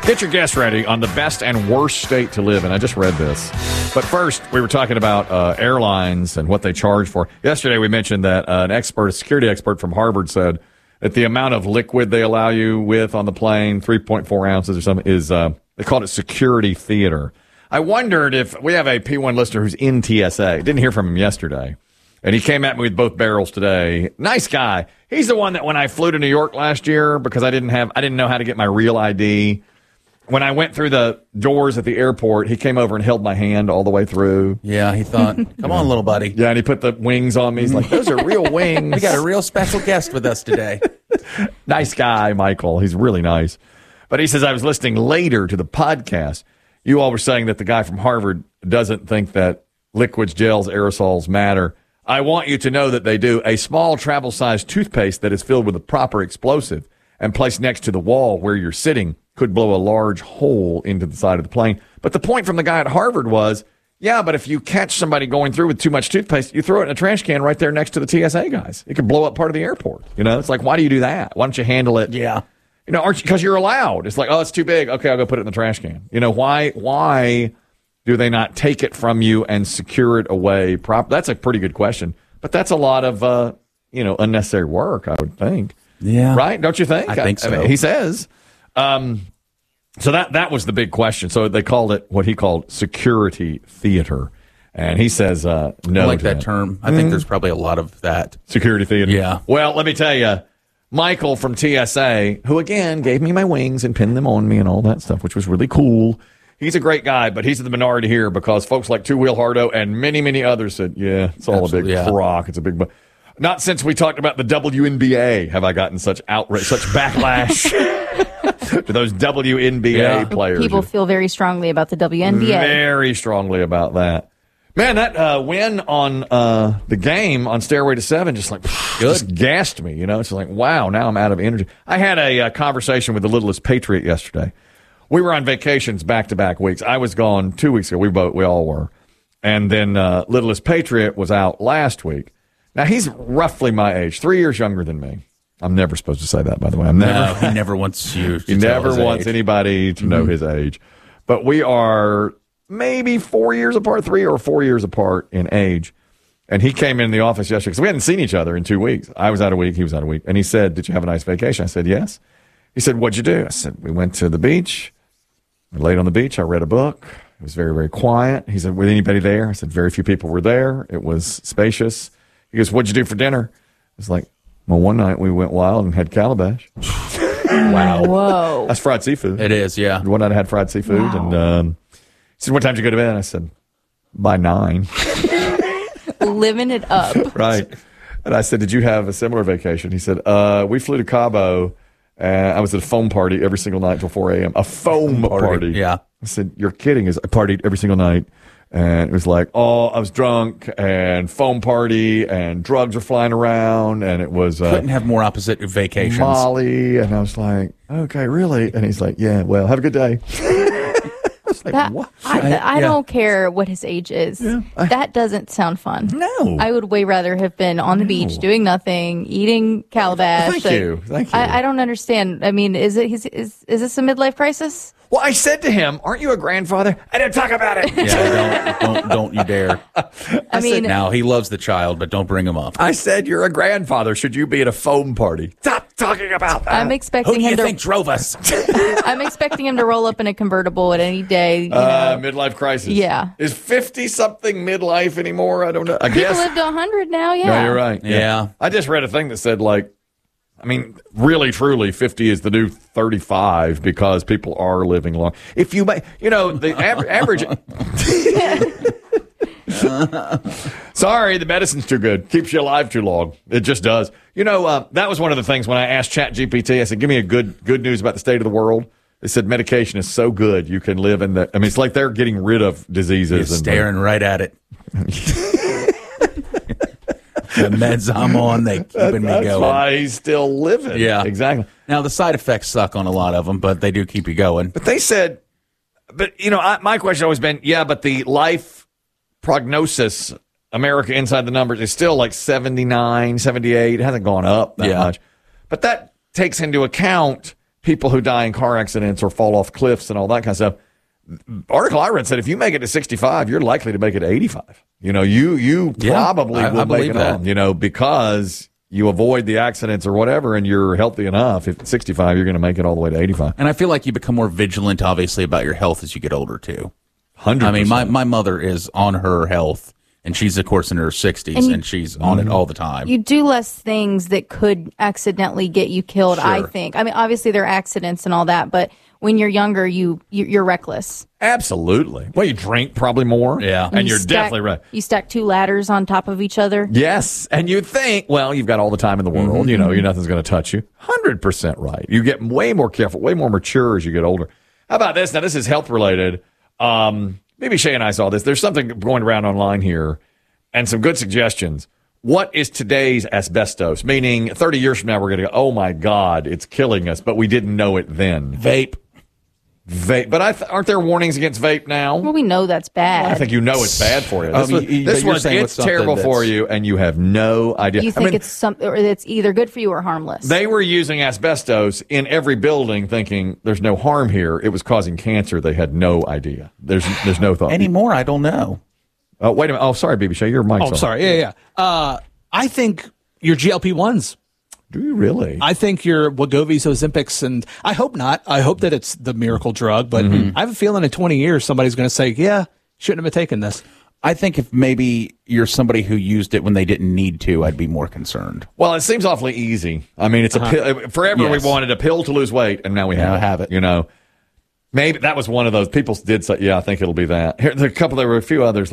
Get your guests ready on the best and worst state to live in. I just read this. But first, we were talking about airlines and what they charge for. Yesterday, we mentioned that a security expert from Harvard said that the amount of liquid they allow you with on the plane, 3.4 ounces or something, is they called it security theater. I wondered if we have a P1 listener who's in TSA. Didn't hear from him yesterday. And he came at me with both barrels today. Nice guy. He's the one that when I flew to New York last year, because I didn't know how to get my real ID. When I went through the doors at the airport, he came over and held my hand all the way through. Yeah, he thought, come on, little buddy. Yeah, and he put the wings on me. He's like, those are real wings. We got a real special guest with us today. Nice guy, Michael. He's really nice. But he says, I was listening later to the podcast. You all were saying that the guy from Harvard doesn't think that liquids, gels, aerosols matter. I want you to know that they do. A small travel-sized toothpaste that is filled with a proper explosive and placed next to the wall where you're sitting could blow a large hole into the side of the plane. But the point from the guy at Harvard was, yeah, but if you catch somebody going through with too much toothpaste, you throw it in a trash can right there next to the TSA guys. It could blow up part of the airport. You know, it's like, why do you do that? Why don't you handle it? Yeah. You know, because you're allowed. It's like, oh, it's too big. Okay, I'll go put it in the trash can. You know, why do they not take it from you and secure it away properly? That's a pretty good question. But that's a lot of, unnecessary work, I would think. Yeah. Right? Don't you think? I think so. I mean, he says. So that was the big question. So they called it what he called security theater. And he says, no. I like that term. I think there's probably a lot of that. Security theater. Yeah. Well, let me tell you, Michael from TSA, who again gave me my wings and pinned them on me and all that stuff, which was really cool. He's a great guy, but he's in the minority here because folks like Two Wheel Hardo and many, many others said, yeah, it's all a big crock. It's a big... Not since we talked about the WNBA have I gotten such outrage, such backlash to those WNBA players. People feel very strongly about the WNBA. Very strongly about that. Man, that win on the game on Stairway to Seven just gassed me. You know, it's like, wow, now I'm out of energy. I had a conversation with the Littlest Patriot yesterday. We were on vacations back-to-back weeks. I was gone 2 weeks ago. We all were. And then Littlest Patriot was out last week. Now, he's roughly my age, 3 years younger than me. I'm never supposed to say that, by the way. He never wants you to He never wants anybody to know his age. But we are maybe 4 years apart, 3 or 4 years apart in age. And he came in the office yesterday because we hadn't seen each other in 2 weeks. I was out a week, he was out a week. And he said, did you have a nice vacation? I said, yes. He said, what'd you do? I said, we went to the beach. I laid on the beach. I read a book. It was very, very quiet. He said, was anybody there? I said, very few people were there. It was spacious. He goes, what'd you do for dinner? It's like, well, one night we went wild and had calabash. Wow. Whoa. That's fried seafood. It is, yeah. One night I had fried seafood. Wow. And he said, what time did you go to bed? I said, by 9. Living it up. Right. And I said, did you have a similar vacation? He said, we flew to Cabo. And I was at a foam party every single night till 4 a.m. A foam party. Yeah. I said, you're kidding. I partied every single night. And it was like, I was drunk and foam party and drugs were flying around. And it was... couldn't have more opposite vacations. Molly. And I was like, okay, really? And he's like, yeah, well, have a good day. Like, what? I don't care what his age is. Yeah. That doesn't sound fun. No. I would way rather have been on the beach doing nothing, eating calabash. Thank you. I don't understand. I mean, is this a midlife crisis? Well, I said to him, aren't you a grandfather? I didn't talk about it. Yeah, don't you dare. I mean, now, he loves the child, but don't bring him up. I said, you're a grandfather. Should you be at a foam party? Stop talking about that. I'm expecting Who do you think drove us? I'm expecting him to roll up in a convertible at any day. You know. Midlife crisis. Yeah. Is 50-something midlife anymore? I don't know. I People guess. live to 100 now, yeah. No, you're right. Yeah. I just read a thing that said, really, truly, 50 is the new 35 because people are living long. If you may, the average. Sorry, the medicine's too good. Keeps you alive too long. It just does. That was one of the things when I asked ChatGPT, I said, give me a good news about the state of the world. They said medication is so good you can live in the. I mean, it's like they're getting rid of diseases. You're staring right at it. The meds I'm on, they keeping me going. That's why he's still living. Yeah, exactly. Now the side effects suck on a lot of them, but they do keep you going. But they said, my question has always been, but the life prognosis, America inside the numbers, is still like 79, 78. It hasn't gone up that much. But that takes into account people who die in car accidents or fall off cliffs and all that kind of stuff. Article I read said if you make it to 65, you're likely to make it to 85. You probably will make it on, because you avoid the accidents or whatever, and you're healthy enough. If at 65, you're going to make it all the way to 85. And I feel like you become more vigilant, obviously, about your health as you get older, too. 100%. I mean, my mother is on her health, and she's, of course, in her 60s, and she's on it all the time. You do less things that could accidentally get you killed, I think. I mean, obviously, there are accidents and all that, but when you're younger, you're reckless. Absolutely. Well, you drink probably more. Yeah. And you're definitely right. You stack 2 ladders on top of each other. Yes. And you think, well, you've got all the time in the world. Nothing's going to touch you. 100% right. You get way more careful, way more mature as you get older. How about this? Now, this is health related. Maybe Shay and I saw this. There's something going around online here and some good suggestions. What is today's asbestos? Meaning 30 years from now, we're going to go, oh, my God, it's killing us, but we didn't know it then. Vape. But aren't there warnings against vape now? Well, we know that's bad. I think it's bad for you. This you're one, saying it's terrible for you, and you have no idea. You think it's either good for you or harmless. They were using asbestos in every building thinking there's no harm here. It was causing cancer. They had no idea. There's no thought. Anymore, I don't know. Oh, wait a minute. Oh, sorry, BB Shay. Your mic's on. Sorry. Yeah. I think your GLP-1s. Do you really? I think your Wegovy's, Ozempics, and I hope not. I hope that it's the miracle drug, but I have a feeling in 20 years somebody's going to say, yeah, shouldn't have been taking this. I think if maybe you're somebody who used it when they didn't need to, I'd be more concerned. Well, it seems awfully easy. I mean, it's a pill. Forever we wanted a pill to lose weight, and now we have it. Maybe that was one of those. People did say, yeah, I think it'll be that. There were a few others.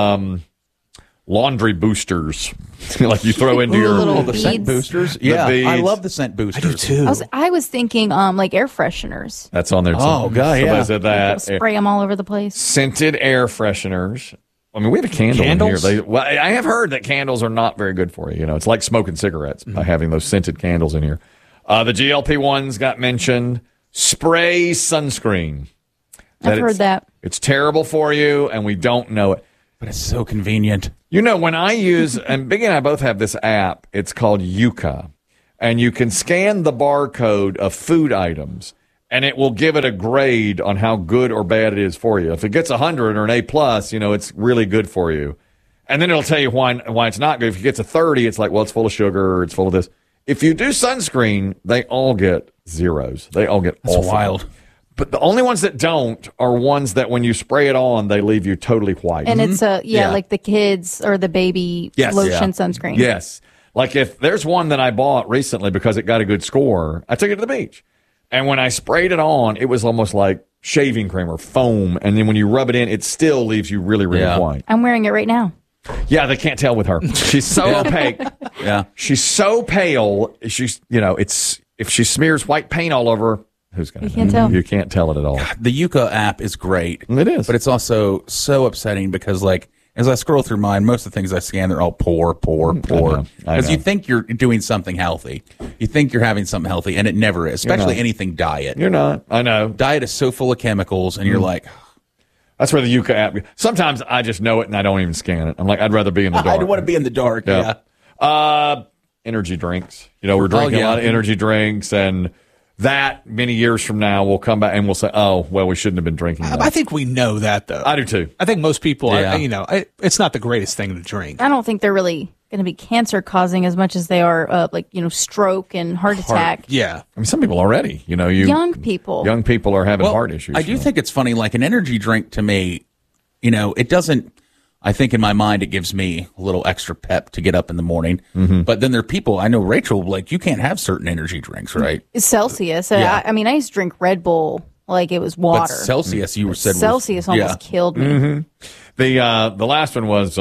Laundry boosters, like you throw into your little the scent boosters. Yeah, I love the scent boosters. I do too. I was thinking like air fresheners. That's on there too. Oh, God, yeah. Somebody said that. Spray them all over the place. Scented air fresheners. I mean, we have a candle Candles? in here. I have heard that candles are not very good for you. It's like smoking cigarettes by having those scented candles in here. The GLP-1s got mentioned. Spray sunscreen. I've heard that. It's terrible for you, and we don't know it. But it's so convenient. When I use, and Biggie and I both have this app, it's called Yuka, and you can scan the barcode of food items, and it will give it a grade on how good or bad it is for you. If it gets 100 or an A+, it's really good for you. And then it'll tell you why it's not good. If it gets a 30, it's like, well, it's full of sugar, or it's full of this. If you do sunscreen, they all get zeros. They all get awful. That's wild. But the only ones that don't are ones that when you spray it on, they leave you totally white. And it's like the kids or the baby lotion sunscreen. Yes. Like if there's one that I bought recently because it got a good score, I took it to the beach. And when I sprayed it on, it was almost like shaving cream or foam. And then when you rub it in, it still leaves you really, really white. I'm wearing it right now. Yeah, they can't tell with her. She's so opaque. Yeah. She's so pale. She's, if she smears white paint all over, who's going to know? You can't tell. You can't tell it at all. The Yuka app is great. It is. But it's also so upsetting because, as I scroll through mine, most of the things I scan, they're all poor. Because you think you're doing something healthy. You think you're having something healthy, and it never is, especially anything diet. You're not. I know. Diet is so full of chemicals, and you're like... That's where the Yuka app... Sometimes I just know it, and I don't even scan it. I'm like, I'd rather be in the dark. I don't want to be in the dark, Energy drinks. We're drinking a lot of energy drinks, and... That many years from now, we'll come back and we'll say, "Oh, well, we shouldn't have been drinking that." I think we know that, though. I do too. I think most people, it's not the greatest thing to drink. I don't think they're really going to be cancer causing as much as they are, stroke and heart attack. Yeah, I mean, some people already. Young people are having heart issues. I do think it's funny. Like an energy drink to me, it doesn't. I think in my mind it gives me a little extra pep to get up in the morning. Mm-hmm. But then there are people, I know Rachel, you can't have certain energy drinks, right? It's Celsius. I used to drink Red Bull like it was water. But Celsius, you said Celsius almost killed me. Mm-hmm. The last one was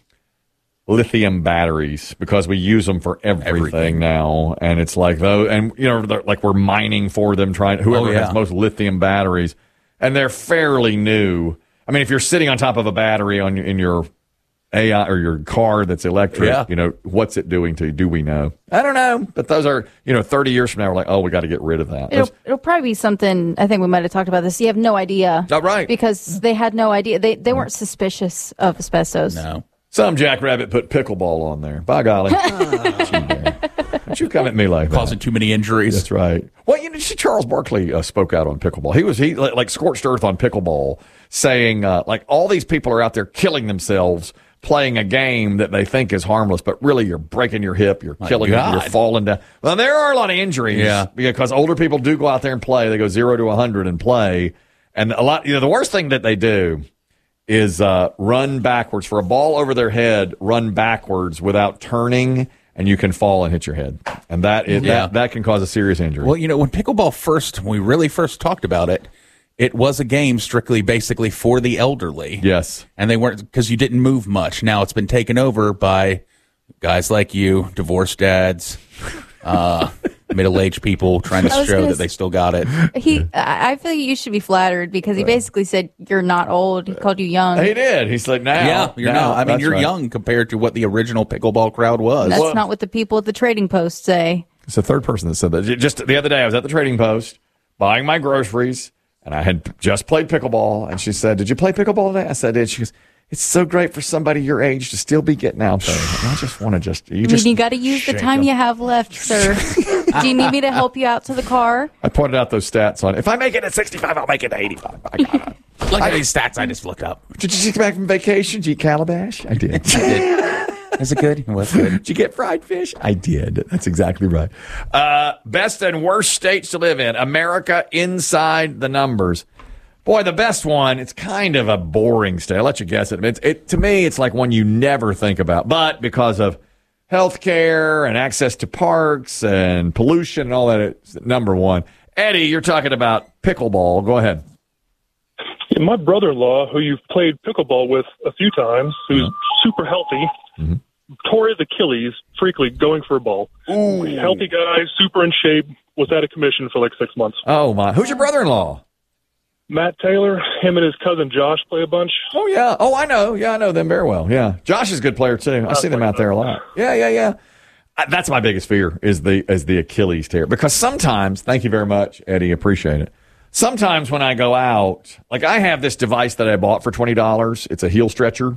lithium batteries because we use them for everything now, and it's like those, and like we're mining for them, trying whoever has most lithium batteries, and they're fairly new. I mean, if you're sitting on top of a battery in your AI or your car that's electric, what's it doing to you? Do we know? I don't know. But those are, 30 years from now, we're like, oh, we got to get rid of that. It'll probably be something, I think we might have talked about this. You have no idea. Oh, right. Because they had no idea. They weren't suspicious of asbestos. No. Some jackrabbit put pickleball on there. By golly. Don't you come at me like that. Causing too many injuries. That's right. Well, Charles Barkley spoke out on pickleball. He like scorched earth on pickleball, saying like all these people are out there killing themselves playing a game that they think is harmless, but really you're breaking your hip, you're killing it, you're falling down. Well, there are a lot of injuries because older people do go out there and play. They go 0 to 100 and play. And a lot, the worst thing that they do is run backwards for a ball over their head, run backwards without turning, and you can fall and hit your head. And that can cause a serious injury. Well, when pickleball we really first talked about it, it was a game basically for the elderly. Yes. And they weren't, because you didn't move much. Now it's been taken over by guys like you, divorced dads, middle-aged people trying to show that they still got it. I feel you should be flattered because he basically said you're not old. He called you young. He did. He's like, now. Yeah, you're now. I mean, you're young compared to what the original pickleball crowd was. That's not what the people at the Trading Post say. It's the third person that said that. Just the other day, I was at the Trading Post buying my groceries, and I had just played pickleball, and she said, "Did you play pickleball today?" I said, "I did." She goes, "It's so great for somebody your age to still be getting out there." And I just want to you got to use the time you have left, sir. Do you need me to help you out to the car? I pointed out those stats on. If I make it at 65, I'll make it at 85. Look at these stats I just looked up. Did you just get back from vacation? Did you eat calabash? I did. Is it good? It was good. Did you get fried fish? I did. That's exactly right. Best and worst states to live in. America inside the numbers. Boy, the best one, it's kind of a boring state. I'll let you guess it. To me, it's like one you never think about. But because of health care and access to parks and pollution and all that, it's number one. Eddie, you're talking about pickleball. Go ahead. Yeah, my brother-in-law, who you've played pickleball with a few times, who's super healthy, tore his Achilles freakily going for a ball. Ooh. Healthy guy, super in shape, was out of commission for like 6 months. Oh, my. Who's your brother-in-law? Matt Taylor, him and his cousin Josh play a bunch. Oh, yeah. Oh, I know. Yeah, I know them very well. Yeah. Josh is a good player, too. I see them out there a lot. Yeah. That's my biggest fear is the Achilles tear. Because sometimes, thank you very much, Eddie, appreciate it. Sometimes when I go out, like I have this device that I bought for $20. It's a heel stretcher.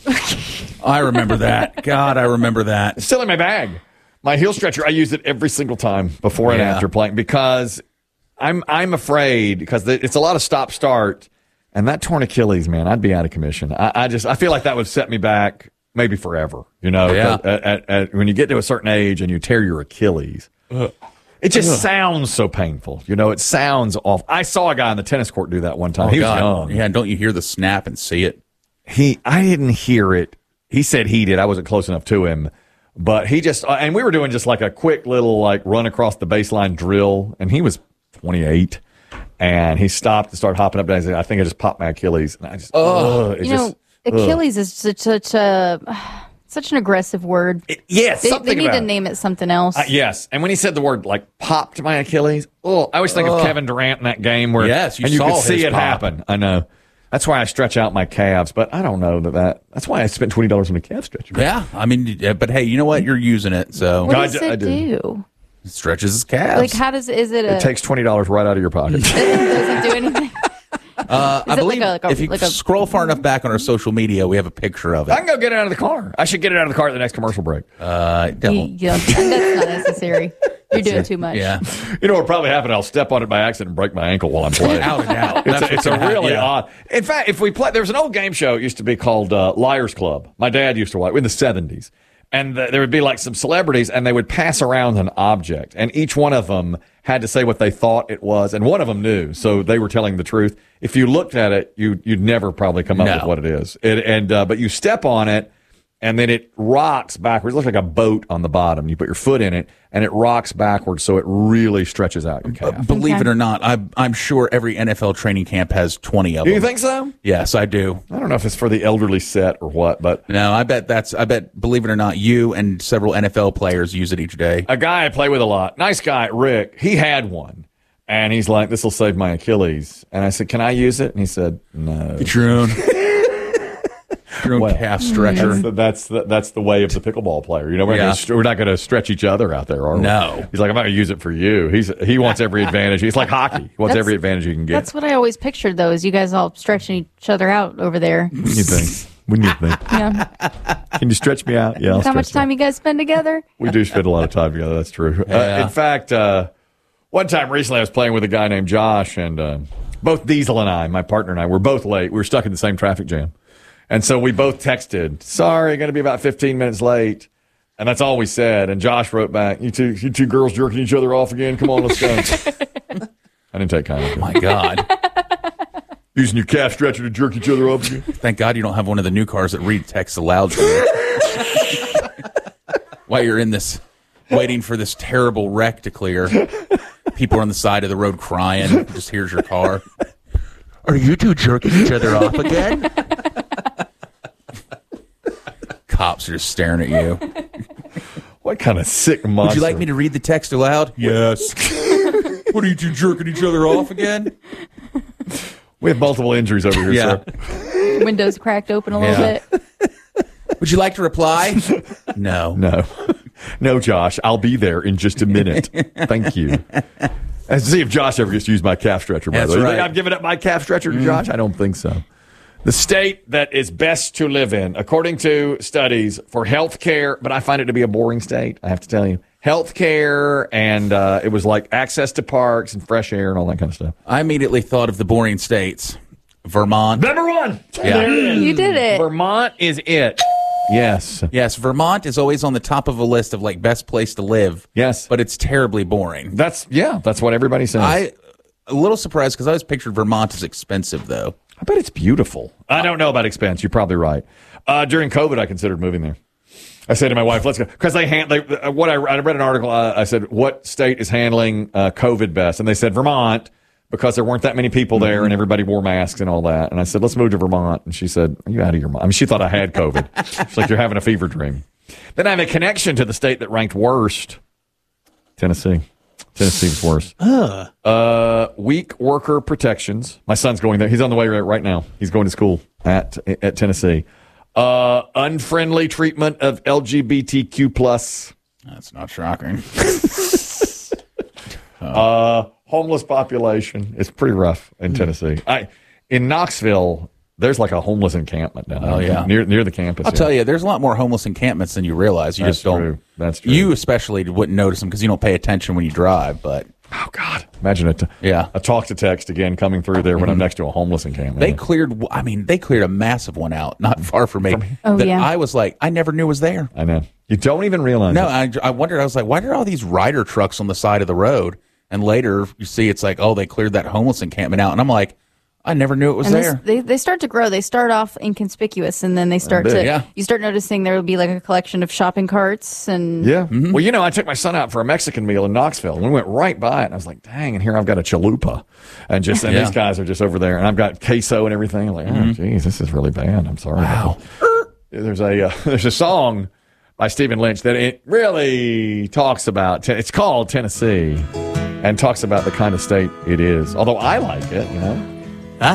I remember that. God, I remember that. It's still in my bag. My heel stretcher, I use it every single time before and after playing because I'm afraid because it's a lot of stop-start. And that torn Achilles, man, I'd be out of commission. I feel like that would set me back maybe forever. When you get to a certain age and you tear your Achilles. It just sounds so painful. It sounds awful. I saw a guy on the tennis court do that one time. He was young. Yeah, and don't you hear the snap and see it? I didn't hear it. He said he did. I wasn't close enough to him. But he just, and we were doing just like a quick little like run across the baseline drill. And he was 28. And he stopped and started hopping up and down. I think I just popped my Achilles. And I just, Achilles is such an aggressive word. They need to name it something else. Yes. And when he said the word like popped my Achilles, I always think of Kevin Durant in that game where you could see it happen. I know. That's why I stretch out my calves, but I don't know that's why I spent $20 on a calf stretcher. Yeah. I mean, but hey, you know what? You're using it. So what does it do? It stretches his calves. Like how is it? It takes $20 right out of your pocket. It doesn't do anything. I believe if you scroll far enough back on our social media, we have a picture of it. I can go get it out of the car. I should get it out of the car at the next commercial break. Don't. That's not necessary. You're doing too much. Yeah. You know what will probably happen? I'll step on it by accident and break my ankle while I'm playing. Out and out. It's a really odd. In fact, if we play, there was an old game show. It used to be called Liars Club. My dad used to watch in the 70s. And there would be like some celebrities, and they would pass around an object, and each one of them had to say what they thought it was, and one of them knew, so they were telling the truth. If you looked at it, you'd never probably come up with what it is. But you step on it, and then it rocks backwards. It looks like a boat on the bottom. You put your foot in it, and it rocks backwards, so it really stretches out your calf. Believe it or not, I'm sure every NFL training camp has 20 of them. Do you think so? Yes, I do. I don't know if it's for the elderly set or what, but no, I bet, believe it or not, you and several NFL players use it each day. A guy I play with a lot, nice guy, Rick, he had one. And he's like, this will save my Achilles. And I said, can I use it? And he said, no. Get your own. Your own calf stretcher. That's the way of the pickleball player. We're not going to stretch each other out there, are we? No. He's like, I'm not going to use it for you. He wants every advantage. He's like hockey. He wants every advantage you can get. That's what I always pictured, though, is you guys all stretching each other out over there. What do you think? Yeah. Can you stretch me out? Yeah. How much time you guys spend together? We do spend a lot of time together. That's true. Yeah. In fact, One time recently, I was playing with a guy named Josh, and both Diesel and I, my partner and I, were both late. We were stuck in the same traffic jam. And so we both texted, sorry, going to be about 15 minutes late. And that's all we said. And Josh wrote back, you two girls jerking each other off again? Come on, let's go. I didn't take kindly. Oh, my God. Using your calf stretcher to jerk each other off again? Thank God you don't have one of the new cars that read text aloud to you. While you're in this, waiting for this terrible wreck to clear. People are on the side of the road crying. Just here's your car. Are you two jerking each other off again? Cops are just staring at you. What kind of sick monster? Would you like me to read the text aloud? Yes. What are you two jerking each other off again? We have multiple injuries over here, sir. Windows cracked open a little bit. Would you like to reply? No. No, Josh. I'll be there in just a minute. Thank you. Let's see if Josh ever gets to use my calf stretcher, by the way. You think I'm giving up my calf stretcher to Josh? I don't think so. The state that is best to live in, according to studies for health care, but I find it to be a boring state, I have to tell you. Health care, and it was like access to parks and fresh air and all that kind of stuff. I immediately thought of the boring states. Vermont. Number one. Yeah. You did it. Vermont is it. Yes. Yes, Vermont is always on the top of a list of like best place to live. Yes. But it's terribly boring. That's what everybody says. A little surprised because I always pictured Vermont as expensive, though. I bet it's beautiful. I don't know about expense. You're probably right. During COVID, I considered moving there. I said to my wife, let's go. Because I read an article. I said, what state is handling COVID best? And they said Vermont, because there weren't that many people there and everybody wore masks and all that. And I said, let's move to Vermont. And she said, are you out of your mind? I mean, she thought I had COVID. She's like, you're having a fever dream. Then I have a connection to the state that ranked worst. Tennessee. Tennessee was worse. Weak worker protections. My son's going there. He's on the way right now. He's going to school at Tennessee. Unfriendly treatment of LGBTQ plus. That's not shocking. Homeless population. It's pretty rough in Tennessee. In Knoxville, there's like a homeless encampment down there. Oh, yeah. Near the campus. I'll tell you, there's a lot more homeless encampments than you realize. You just don't. True. That's true. You especially wouldn't notice them because you don't pay attention when you drive. But oh God, imagine a talk to text again coming through there when I'm next to a homeless encampment. They cleared a massive one out not far from me. I was like, I never knew was there. I know. You don't even realize. No, I wondered. I was like, why are all these rider trucks on the side of the road? And later you see it's like, oh, they cleared that homeless encampment out, and I'm like, I never knew it was there. They start to grow. They start off inconspicuous, and then they start you start noticing there will be like a collection of shopping carts and. Yeah. Mm-hmm. Well, I took my son out for a Mexican meal in Knoxville, and we went right by it, and I was like, dang, and here I've got a chalupa, and these guys are just over there, and I've got queso and everything. I'm like, oh, geez, this is really bad. I'm sorry. Wow. There's a song by Stephen Lynch that it really talks about. It's called Tennessee, and talks about the kind of state it is. Although I like it,